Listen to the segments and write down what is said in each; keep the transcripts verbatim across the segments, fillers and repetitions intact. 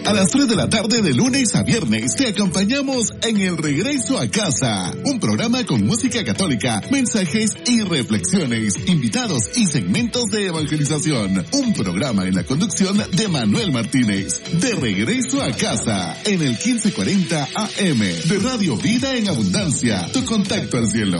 A las tres de la tarde de lunes a viernes te acompañamos en El Regreso a Casa, un programa con música católica, mensajes y reflexiones, invitados y segmentos de evangelización. Un programa en la conducción de Manuel Martínez. De Regreso a Casa, en el quince cuarenta A M de Radio Vida en Abundancia, tu contacto al cielo.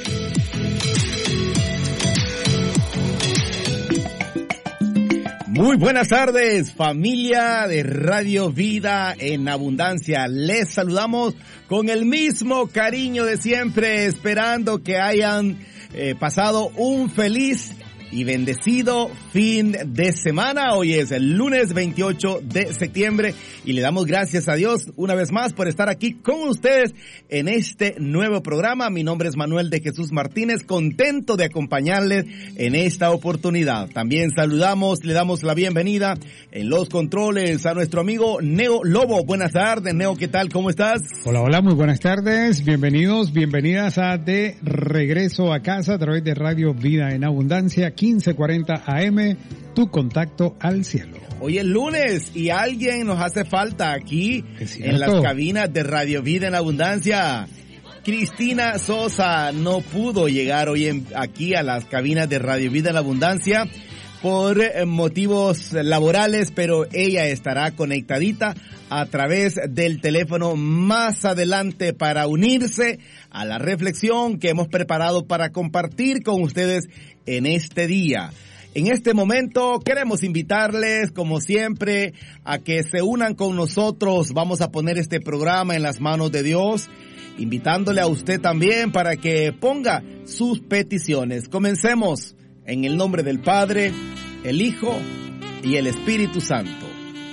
Muy buenas tardes, familia de Radio Vida en Abundancia. Les saludamos con el mismo cariño de siempre, esperando que hayan eh, pasado un feliz y bendecido fin de semana. Hoy es el lunes veintiocho de septiembre y le damos gracias a Dios una vez más por estar aquí con ustedes en este nuevo programa. Mi nombre es Manuel de Jesús Martínez, contento de acompañarles en esta oportunidad. También saludamos, le damos la bienvenida en los controles a nuestro amigo Neo Lobo. Buenas tardes, Neo, ¿qué tal? ¿Cómo estás? Hola, hola, muy buenas tardes. Bienvenidos, bienvenidas a De Regreso a Casa a través de Radio Vida en Abundancia, quince cuarenta A M, tu contacto al cielo. Hoy es lunes y alguien nos hace falta aquí en las cabinas de Radio Vida en Abundancia. Cristina Sosa no pudo llegar hoy en, aquí a las cabinas de Radio Vida en Abundancia por eh, motivos laborales, pero ella estará conectadita a través del teléfono más adelante para unirse a la reflexión que hemos preparado para compartir con ustedes en este día. En este momento queremos invitarles, como siempre, a que se unan con nosotros. Vamos a poner este programa en las manos de Dios, invitándole a usted también para que ponga sus peticiones. Comencemos en el nombre del Padre, el Hijo y el Espíritu Santo.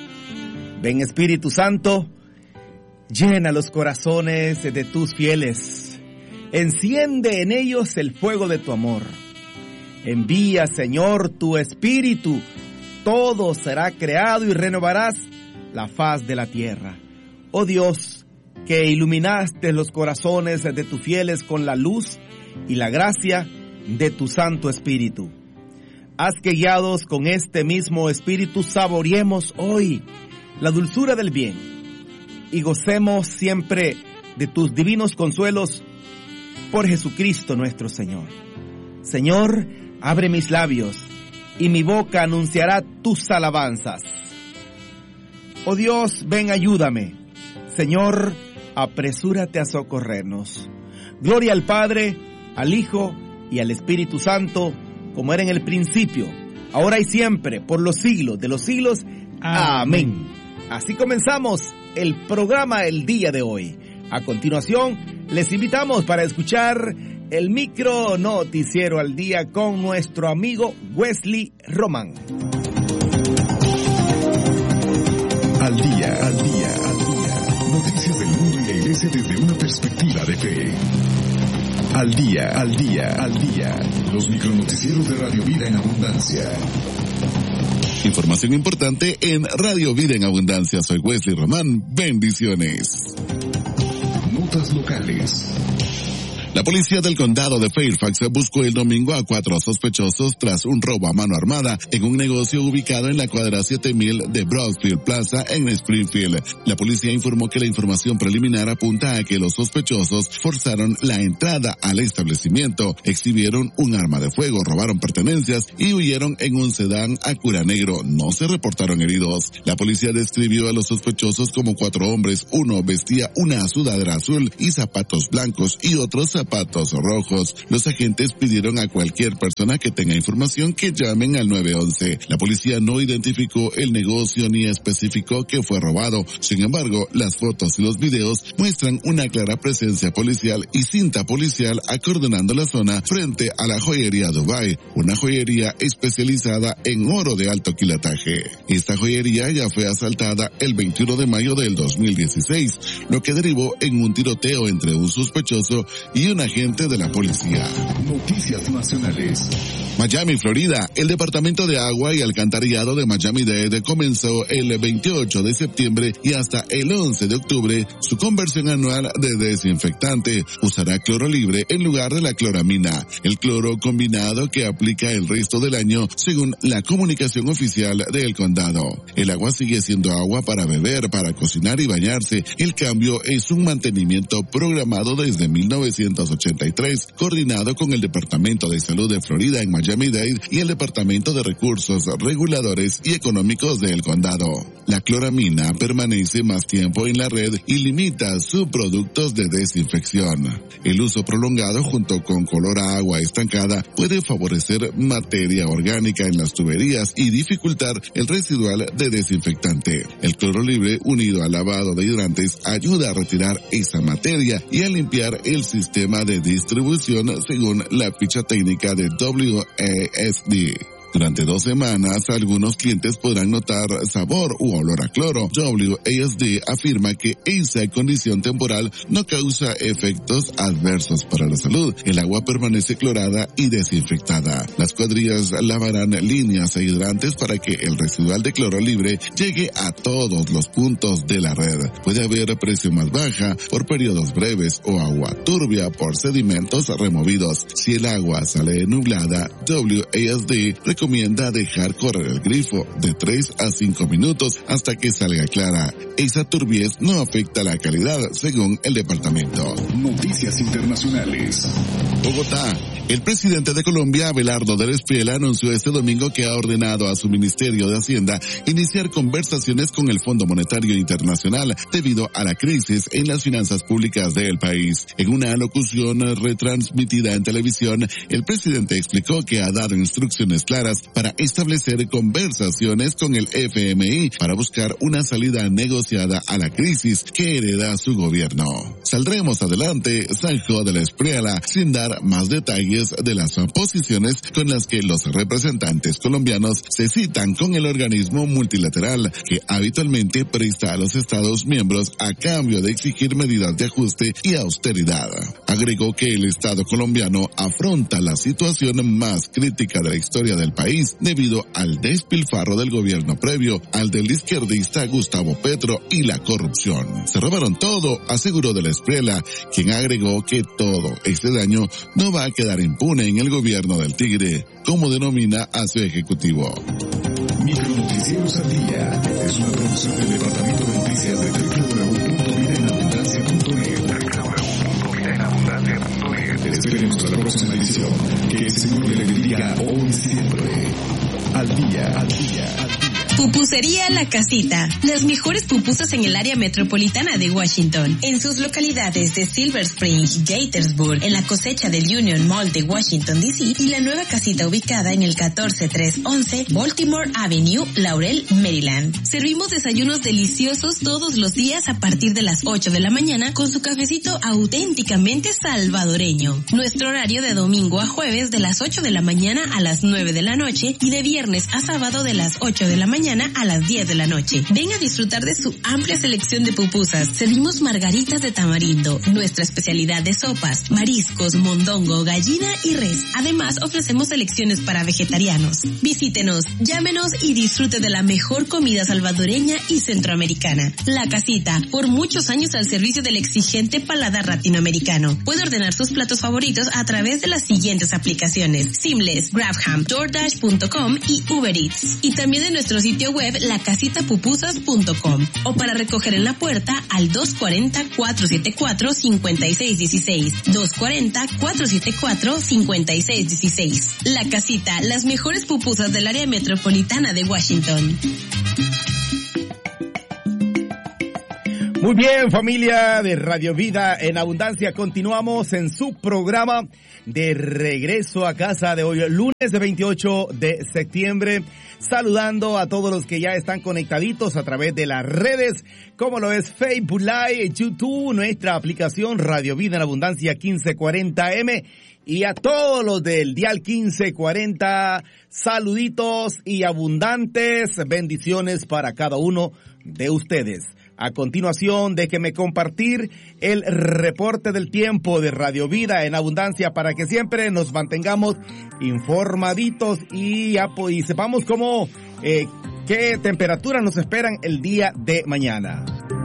Ven, Espíritu Santo, llena los corazones de tus fieles. Enciende en ellos el fuego de tu amor. Envía, Señor, tu Espíritu. Todo será creado y renovarás la faz de la tierra. Oh Dios, que iluminaste los corazones de tus fieles con la luz y la gracia de tu Santo Espíritu. Haz que guiados con este mismo Espíritu saboreemos hoy la dulzura del bien y gocemos siempre de tus divinos consuelos por Jesucristo nuestro Señor. Señor, abre mis labios y mi boca anunciará tus alabanzas. Oh Dios, ven, ayúdame. Señor, apresúrate a socorrernos. Gloria al Padre, al Hijo y al Espíritu Santo, como era en el principio, ahora y siempre, por los siglos de los siglos. Amén. Así comenzamos el programa el día de hoy. A continuación, les invitamos para escuchar el micro noticiero al día con nuestro amigo Wesley Román. Al día, al día, al día. Noticias del mundo y la iglesia desde una perspectiva de fe. Al día, al día, al día. Los micronoticieros de Radio Vida en Abundancia. Información importante en Radio Vida en Abundancia. Soy Wesley Román. Bendiciones. Notas locales. La policía del condado de Fairfax buscó el domingo a cuatro sospechosos tras un robo a mano armada en un negocio ubicado en la cuadra siete mil de Broadfield Plaza en Springfield. La policía informó que la información preliminar apunta a que los sospechosos forzaron la entrada al establecimiento, exhibieron un arma de fuego, robaron pertenencias y huyeron en un sedán Acura negro. No se reportaron heridos. La policía describió a los sospechosos como cuatro hombres. Uno vestía una sudadera azul y zapatos blancos y otros zapatos rojos. Los agentes pidieron a cualquier persona que tenga información que llamen al nueve once. La policía no identificó el negocio ni especificó que fue robado. Sin embargo, las fotos y los videos muestran una clara presencia policial y cinta policial acordonando la zona frente a la joyería Dubai, una joyería especializada en oro de alto quilataje. Esta joyería ya fue asaltada el veintiuno de mayo del dos mil dieciséis, lo que derivó en un tiroteo entre un sospechoso y un agente de la policía. Noticias nacionales. Miami, Florida. El Departamento de Agua y Alcantarillado de Miami-Dade comenzó el veintiocho de septiembre y hasta el once de octubre su conversión anual de desinfectante. Usará cloro libre en lugar de la cloramina, el cloro combinado que aplica el resto del año según la comunicación oficial del condado. El agua sigue siendo agua para beber, para cocinar y bañarse. El cambio es un mantenimiento programado desde mil novecientos ochenta y tres, coordinado con el Departamento de Salud de Florida en Miami-Dade y el Departamento de Recursos Reguladores y Económicos del condado. La cloramina permanece más tiempo en la red y limita subproductos de desinfección. El uso prolongado junto con color a agua estancada puede favorecer materia orgánica en las tuberías y dificultar el residual de desinfectante. El cloro libre unido al lavado de hidrantes ayuda a retirar esa materia y a limpiar el sistema de distribución según la ficha técnica de W A S D. Durante dos semanas, algunos clientes podrán notar sabor u olor a cloro. W A S D afirma que esa condición temporal no causa efectos adversos para la salud. El agua permanece clorada y desinfectada. Las cuadrillas lavarán líneas e hidrantes para que el residual de cloro libre llegue a todos los puntos de la red. Puede haber presión más baja por periodos breves o agua turbia por sedimentos removidos. Si el agua sale nublada, W A S D recomienda dejar correr el grifo de tres a cinco minutos hasta que salga clara. Esa turbiez no afecta la calidad, según el departamento. Noticias internacionales. Bogotá. El presidente de Colombia, Abelardo del Espriella, anunció este domingo que ha ordenado a su Ministerio de Hacienda iniciar conversaciones con el Fondo Monetario Internacional debido a la crisis en las finanzas públicas del país. En una alocución retransmitida en televisión, el presidente explicó que ha dado instrucciones claras para establecer conversaciones con el F M I para buscar una salida negociada a la crisis que hereda su gobierno. Saldremos adelante, zanjó del Espriella, sin dar más detalles de las posiciones con las que los representantes colombianos se citan con el organismo multilateral que habitualmente presta a los Estados miembros a cambio de exigir medidas de ajuste y austeridad. Agregó que el Estado colombiano afronta la situación más crítica de la historia del país debido al despilfarro del gobierno previo al del izquierdista Gustavo Petro y la corrupción. Se robaron todo, aseguró del Espriella, quien agregó que todo este daño no va a quedar impune en el gobierno del Tigre, como denomina a su ejecutivo. Micronoticieros al día es una producción del Departamento de Noticias de doble u doble u doble u punto vida en abundancia punto net. doble u doble u doble u punto vida en abundancia punto net. Esperemos a la próxima edición. Que el Señor le bendiga hoy y siempre. Al día, al día, al día. Pupusería La Casita, las mejores pupusas en el área metropolitana de Washington, en sus localidades de Silver Spring, Gaithersburg, en la cosecha del Union Mall de Washington D C y la nueva casita ubicada en el catorce trescientos once Baltimore Avenue, Laurel, Maryland. Servimos desayunos deliciosos todos los días a partir de las ocho de la mañana con su cafecito auténticamente salvadoreño. Nuestro horario de domingo a jueves de las ocho de la mañana a las nueve de la noche y de viernes a sábado de las ocho de la mañana a las diez de la noche. Ven a disfrutar de su amplia selección de pupusas. Servimos margaritas de tamarindo, nuestra especialidad de sopas, mariscos, mondongo, gallina y res. Además, ofrecemos selecciones para vegetarianos. Visítenos, llámenos y disfrute de la mejor comida salvadoreña y centroamericana. La Casita, por muchos años al servicio del exigente paladar latinoamericano. Puede ordenar sus platos favoritos a través de las siguientes aplicaciones: Seamless, Grabham, DoorDash punto com y Uber Eats. Y también de nuestro sitio web la casita pupusas punto com o para recoger en la puerta al dos cuatro cero, cuatro siete cuatro, cinco seis uno seis, dos cuatro cero, cuatro siete cuatro, cinco seis uno seis. La Casita, las mejores pupusas del área metropolitana de Washington. Muy bien, familia de Radio Vida en Abundancia, continuamos en su programa de regreso a casa de hoy, lunes de veintiocho de septiembre, saludando a todos los que ya están conectaditos a través de las redes, como lo es Facebook Live, YouTube, nuestra aplicación Radio Vida en Abundancia quince cuarenta M, y a todos los del dial quince cuarenta, saluditos y abundantes bendiciones para cada uno de ustedes. A continuación, déjeme compartir el reporte del tiempo de Radio Vida en Abundancia para que siempre nos mantengamos informaditos y, y sepamos cómo, eh, qué temperaturas nos esperan el día de mañana.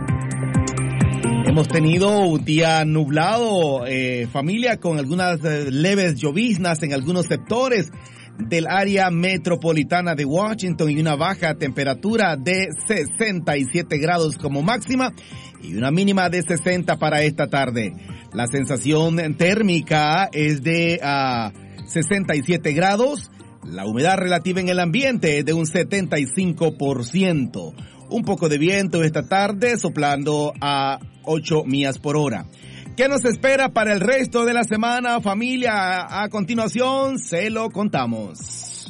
Hemos tenido un día nublado, eh, familia, con algunas eh, leves lloviznas en algunos sectores del área metropolitana de Washington y una baja temperatura de sesenta y siete grados como máxima y una mínima de sesenta para esta tarde. La sensación térmica es de uh, sesenta y siete grados, la humedad relativa en el ambiente es de un setenta y cinco por ciento. Un poco de viento esta tarde soplando a ocho millas por hora. ¿Qué nos espera para el resto de la semana, familia? A continuación, se lo contamos.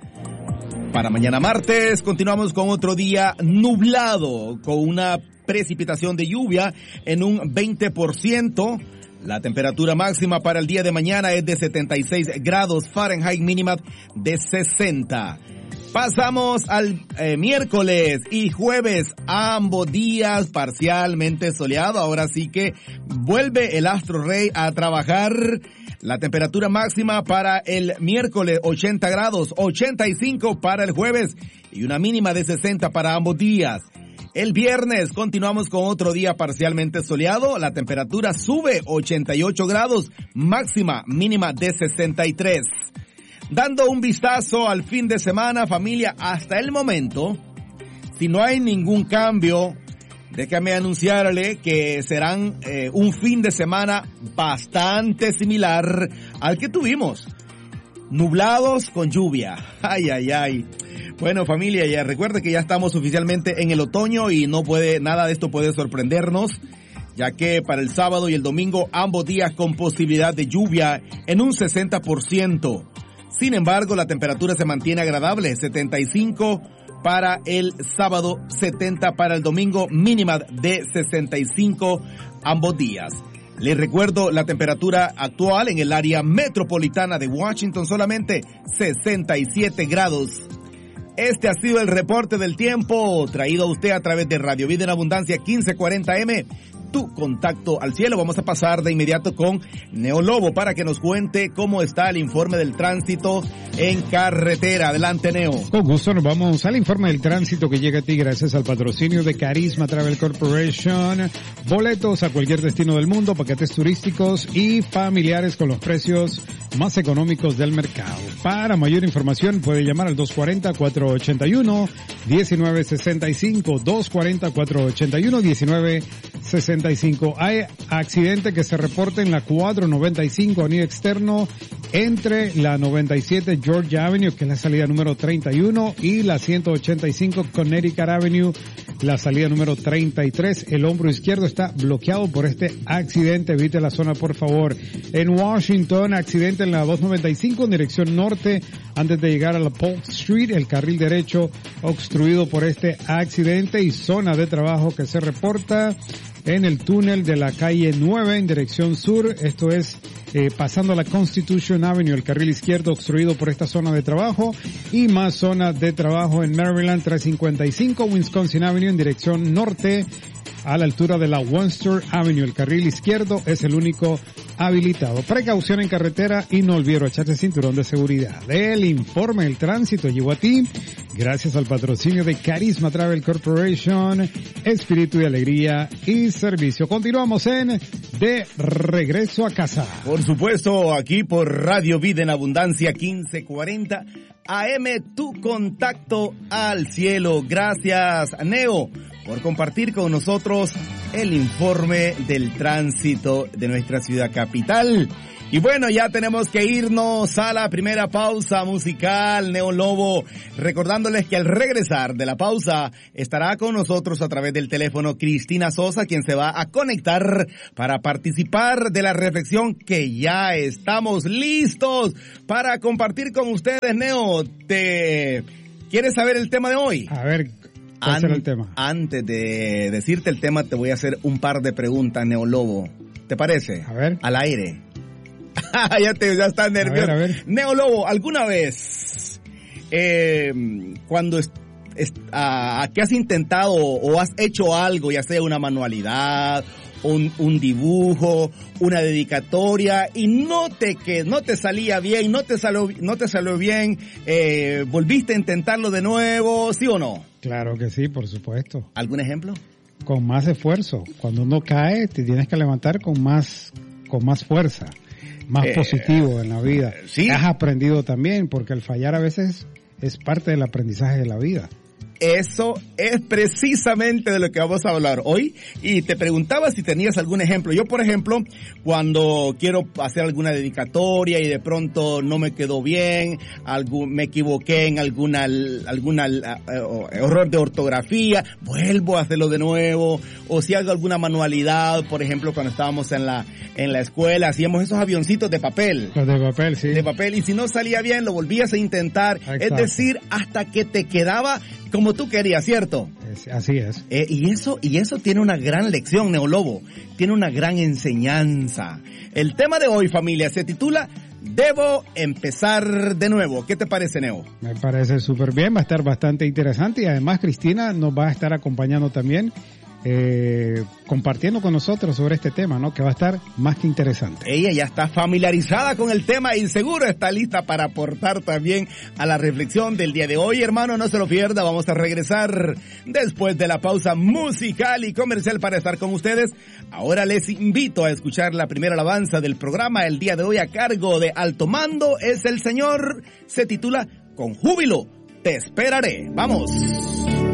Para mañana martes, continuamos con otro día nublado, con una precipitación de lluvia en un veinte por ciento. La temperatura máxima para el día de mañana es de setenta y seis grados Fahrenheit, mínima de sesenta. Pasamos al eh, miércoles y jueves, ambos días parcialmente soleado. Ahora sí que vuelve el astro rey a trabajar. La temperatura máxima para el miércoles ochenta grados, ochenta y cinco para el jueves y una mínima de sesenta para ambos días. El viernes continuamos con otro día parcialmente soleado. La temperatura sube ochenta y ocho grados, máxima mínima de sesenta y tres. Dando un vistazo al fin de semana, familia, hasta el momento, si no hay ningún cambio, déjame anunciarle que serán eh, un fin de semana bastante similar al que tuvimos. Nublados con lluvia. Ay, ay, ay. Bueno, familia, ya recuerde que ya estamos oficialmente en el otoño y no puede, nada de esto puede sorprendernos, ya que para el sábado y el domingo ambos días con posibilidad de lluvia en un sesenta por ciento. Sin embargo, la temperatura se mantiene agradable, setenta y cinco para el sábado, setenta para el domingo, mínima de sesenta y cinco ambos días. Les recuerdo la temperatura actual en el área metropolitana de Washington, solamente sesenta y siete grados. Este ha sido el reporte del tiempo traído a usted a través de Radio Vida en Abundancia quince cuarenta eme. Tu contacto al cielo. Vamos a pasar de inmediato con Neo Lobo para que nos cuente cómo está el informe del tránsito en carretera. Adelante, Neo. Con gusto, nos vamos al informe del tránsito que llega a ti gracias al patrocinio de Carisma Travel Corporation. Boletos a cualquier destino del mundo, paquetes turísticos y familiares con los precios más económicos del mercado. Para mayor información puede llamar al dos cuarenta, cuatro ochenta y uno, diecinueve sesenta y cinco, dos cuarenta, cuatro ochenta y uno, diecinueve sesenta y cinco. Hay accidente que se reporta en la cuatrocientos noventa y cinco anillo externo entre la noventa y siete Georgia Avenue, que es la salida número treinta y uno, y la ciento ochenta y cinco Connecticut Avenue, la salida número treinta y tres. El hombro izquierdo está bloqueado por este accidente. Evite la zona, por favor. En Washington, accidente en la doscientos noventa y cinco en dirección norte antes de llegar a la Polk Street. El carril derecho obstruido por este accidente y zona de trabajo que se reporta en el túnel de la calle nueve en dirección sur. Esto es eh, pasando la Constitution Avenue, el carril izquierdo obstruido por esta zona de trabajo, y más zonas de trabajo en Maryland, trescientos cincuenta y cinco Wisconsin Avenue en dirección norte a la altura de la Webster Avenue. El carril izquierdo es el único habilitado. Precaución en carretera y no olvide echarse cinturón de seguridad. El informe del tránsito llegó a ti gracias al patrocinio de Carisma Travel Corporation, espíritu de alegría y servicio. Continuamos en De Regreso a Casa. Por supuesto, aquí por Radio Vida en Abundancia quince cuarenta A M, tu contacto al cielo. Gracias, Neo, por compartir con nosotros el informe del tránsito de nuestra ciudad capital. Y bueno, ya tenemos que irnos a la primera pausa musical, Neo Lobo, recordándoles que al regresar de la pausa estará con nosotros a través del teléfono Cristina Sosa, quien se va a conectar para participar de la reflexión, que ya estamos listos para compartir con ustedes. Neo, ¿te quieres saber el tema de hoy? A ver, ¿cuál será el tema? Antes de decirte el tema, te voy a hacer un par de preguntas, Neo Lobo. ¿Te parece? A ver. Al aire. ya te, ya estás nervioso. A ver, a ver. Neo Lobo, ¿alguna vez, eh, cuando est- a, a que has intentado o has hecho algo, ya sea una manualidad, un, un dibujo, una dedicatoria, y no te que no te salía bien, no te salió, no te salió bien, eh, volviste a intentarlo de nuevo, ¿sí o no? Claro que sí, por supuesto. ¿Algún ejemplo? Con más esfuerzo. Cuando uno cae, te tienes que levantar con más, con más fuerza, más eh, positivo en la vida. Sí. Has aprendido también, porque el fallar a veces es parte del aprendizaje de la vida. Eso es precisamente de lo que vamos a hablar hoy, y te preguntaba si tenías algún ejemplo. Yo, por ejemplo, cuando quiero hacer alguna dedicatoria y de pronto no me quedó bien, algún, me equivoqué en alguna, alguna uh, error de ortografía, vuelvo a hacerlo de nuevo. O si hago alguna manualidad, por ejemplo, cuando estábamos en la en la escuela, hacíamos esos avioncitos de papel. Los de papel, sí. De papel, y si no salía bien, lo volvías a intentar. Exacto. Es decir, hasta que te quedaba como tú querías, ¿cierto? Es, así es. Eh, y eso y eso tiene una gran lección, Neolobo. Tiene una gran enseñanza. El tema de hoy, familia, se titula Debo empezar de nuevo. ¿Qué te parece, Neo? Me parece súper bien, va a estar bastante interesante, y además Cristina nos va a estar acompañando también, eh, compartiendo con nosotros sobre este tema, ¿no? Que va a estar más que interesante. Ella ya está familiarizada con el tema y seguro está lista para aportar también a la reflexión del día de hoy. Hermano, no se lo pierda, vamos a regresar después de la pausa musical y comercial para estar con ustedes. Ahora les invito a escuchar la primera alabanza del programa el día de hoy a cargo de Alto Mando. Es el Señor, se titula Con júbilo te esperaré. ¡Vamos!